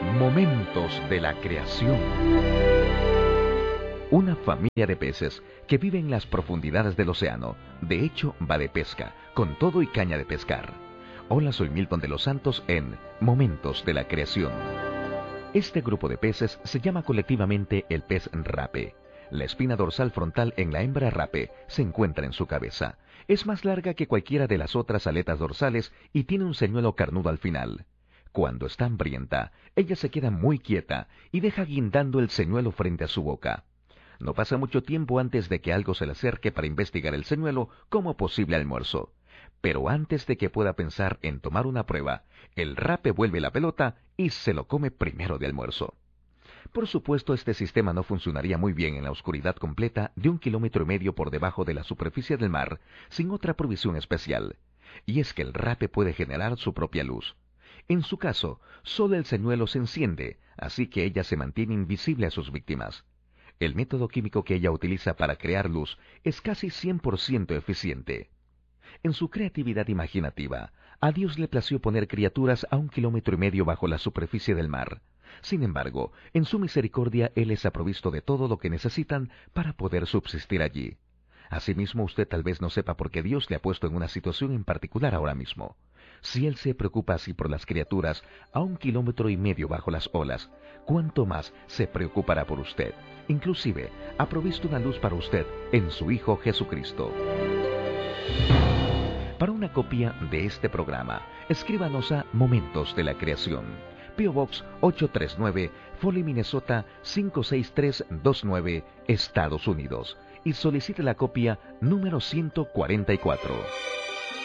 Momentos de la creación. Una familia de peces que vive en las profundidades del océano. De hecho, va de pesca, con todo y caña de pescar. Hola, soy Milton de los Santos en Momentos de la Creación. Este grupo de peces se llama colectivamente el pez rape. La espina dorsal frontal en la hembra rape se encuentra en su cabeza. Es más larga que cualquiera de las otras aletas dorsales y tiene un señuelo carnudo al final. Cuando está hambrienta, ella se queda muy quieta y deja guindando el señuelo frente a su boca. No pasa mucho tiempo antes de que algo se le acerque para investigar el señuelo como posible almuerzo. Pero antes de que pueda pensar en tomar una prueba, el rape vuelve la pelota y se lo come primero de almuerzo. Por supuesto, este sistema no funcionaría muy bien en la oscuridad completa de 1,5 kilómetros por debajo de la superficie del mar, sin otra provisión especial. Y es que el rape puede generar su propia luz. En su caso, solo el señuelo se enciende, así que ella se mantiene invisible a sus víctimas. El método químico que ella utiliza para crear luz es casi 100% eficiente. En su creatividad imaginativa, a Dios le plació poner criaturas a 1,5 kilómetros bajo la superficie del mar. Sin embargo, en su misericordia Él les ha provisto de todo lo que necesitan para poder subsistir allí. Asimismo, usted tal vez no sepa por qué Dios le ha puesto en una situación en particular ahora mismo. Si Él se preocupa así por las criaturas a 1,5 kilómetros bajo las olas, ¿cuánto más se preocupará por usted? Inclusive, ha provisto una luz para usted en su Hijo Jesucristo. Para una copia de este programa, escríbanos a Momentos de la Creación, P.O. Box 839, Foley, Minnesota 56329, Estados Unidos, y solicite la copia número 144.